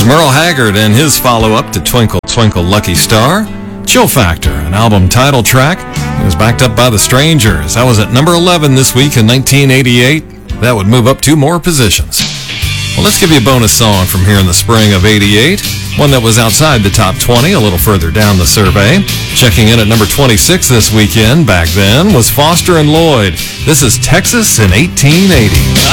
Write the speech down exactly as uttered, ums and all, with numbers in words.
Merle Haggard and his follow-up to Twinkle, Twinkle, Lucky Star. Chill Factor, an album title track. It was backed up by The Strangers. That was at number eleven this week in nineteen eighty-eight. That would move up two more positions. Well, let's give you a bonus song from here in the spring of eighty-eight. One that was outside the top twenty, a little further down the survey. Checking in at number twenty-six this weekend, back then, was Foster and Lloyd. This is Texas in eighteen eighty.